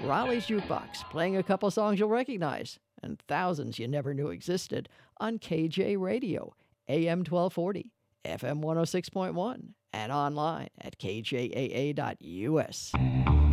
Raleigh's Jukebox, playing a couple songs you'll recognize and thousands you never knew existed on KJ Radio, AM 1240, FM 106.1, and online at kjaa.us.